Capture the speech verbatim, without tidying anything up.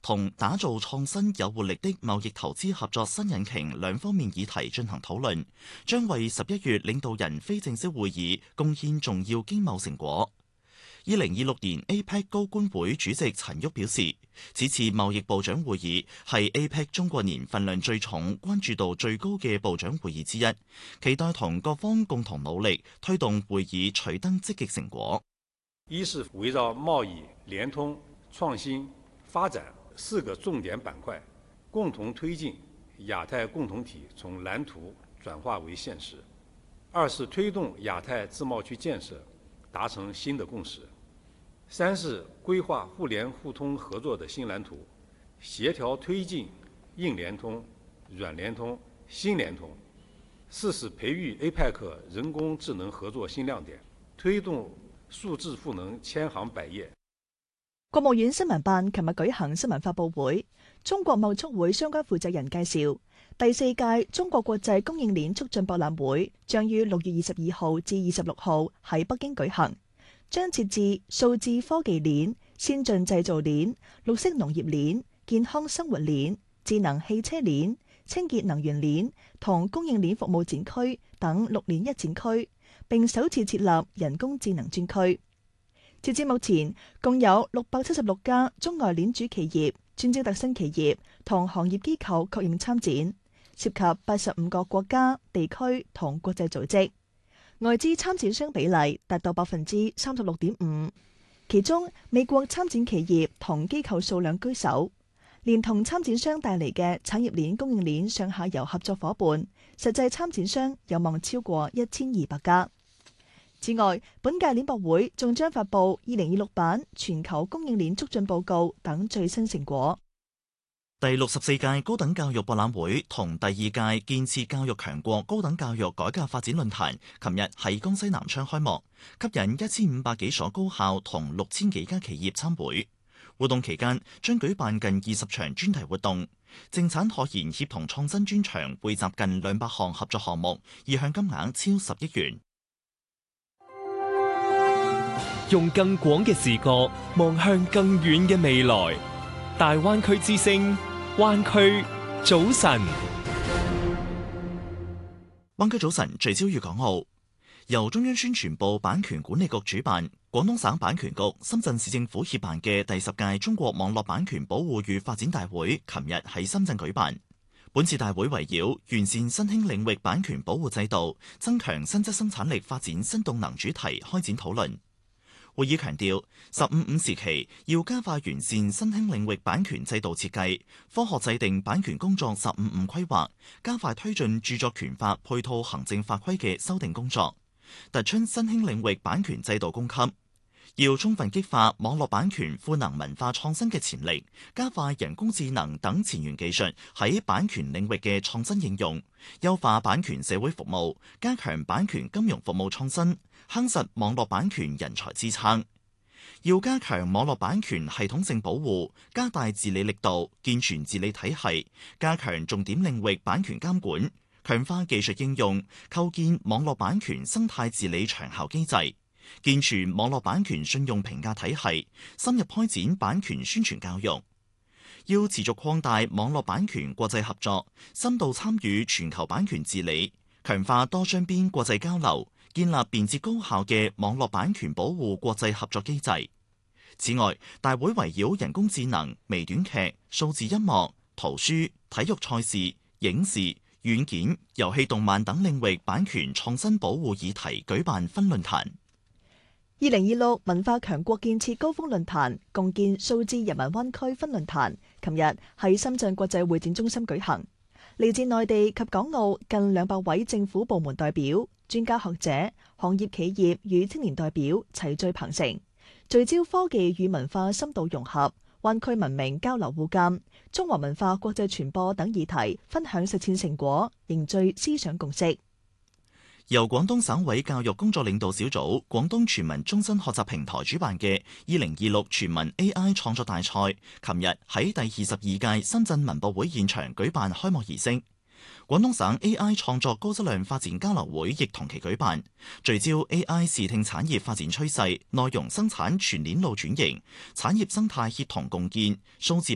同打造創新有活力的貿易投資合作新引擎兩方面議題進行討論，將為十一月領導人非正式會議貢獻重要經貿成果。二零二六年 A P E C 高官會主席陳旭表示，此次貿易部長會議係 A P E C 中國年份量最重、關注度最高嘅部長會議之一，期待同各方共同努力，推動會議取得積極成果。 一是圍繞貿易、聯通、創新、發展四個重點板塊，共同推進亞太共同體從藍圖轉化為現實；二是推動亞太自貿區建設達成新的共識；三是規劃互聯互通合作的新藍圖，協調推進硬聯通、軟聯通、新聯通；四是培育 A P E C 人工智能合作新亮點，推動數字賦能千行百業。 國務院新聞辦琴日舉行新聞發佈會，中國貿促會相關負責人介紹，第四屆中國國際供應鏈促進博覽會將於六月二十二號至二十六號喺北京舉行，將設置數字科技鏈、先進製造鏈、綠色農業鏈、健康生活鏈、智能汽車鏈、清潔能源鏈同供應鏈服務展區等六鏈一展區，並首次設立人工智能專區。截至目前，共有六百七十六家中外鏈主企業、專精特新企業同行業機構確認參展，涉及八十五個國家、地區同國際組織，外資參展商比例達到百分之三十六點五，其中美國參展企業同機構數量居首，連同參展商帶嚟嘅產業鏈供應鏈上下游合作夥伴，實際參展商有望超過一千二百家。此外，本屆鏈博會仲將發布二零二六版全球供應鏈促進報告等最新成果。 第六十四屆高等教育博覽會同第二屆建設教育強國高等教育改革發展論壇，琴日喺江西南昌開幕，吸引一千五百幾所高校同六千幾家企業參會。活動期間將舉辦近二十場專題活動，政產學研協同創新專場匯集近兩百項合作項目，意向金額超十億元。 用更廣嘅視角望向更遠嘅未來，大灣區之聲，灣區早晨。 灣區早晨聚焦粵港澳，由中央宣傳部版權管理局主辦，廣東省版權局、深圳市政府協辦嘅第十屆中國網絡版權保護與發展大會，琴日喺深圳舉辦。本次大會圍繞完善新興領域版權保護制度、增強新質生產力發展新動能主題開展討論。會議強調，十五五時期要加快完善新興領域版權制度設計，科學制定版權工作十五五規劃，加快推進著作權法配套行政法規嘅修訂工作，突出新興領域版權制度供給。要充分激發網絡版權賦能文化創新嘅潛力，加快人工智能等前沿技術喺版權領域嘅創新應用，優化版權社會服務，加強版權金融服務創新，夯實網絡版權人才支撐。要加強網絡版權系統性保護，加大治理力度，健全治理體系，加強重點領域版權監管，強化技術應用，構建網絡版權生態治理長效機制，健全網絡版權信用評價體系，深入開展版權宣傳教育。要持續擴大網絡版權國際合作，深度參與全球版權治理，強化多雙邊國際交流，建立便捷高效嘅網絡版權保護國際合作機制。此外，大會圍繞人工智能、微短劇、數字音樂、圖書、體育賽事、影視、軟件、遊戲動漫等領域版權創新保護議題舉辦分論壇。 二零二六文化強國建設高峰論壇共建數字人民灣區分論壇，琴日喺深圳國際會展中心舉行。嚟自內地及港澳近兩百位政府部門代表、專家學者、行業企業與青年代表齊聚鵬城，聚焦科技與文化深度融合、灣區文明交流互鑒、中華文化國際傳播等議題，分享實踐成果，凝聚思想共識。 由廣東省委教育工作領導小組、廣東全民終身學習平台主辦嘅二零二六全民 A I 創作大賽，琴日喺第二十二屆深圳文博會現場舉辦開幕儀式。廣東省 A I 創作高質量發展交流會亦同期舉辦，聚焦 A I 視聽產業發展趨勢、內容生產全鏈路轉型、產業生態協同共建、數字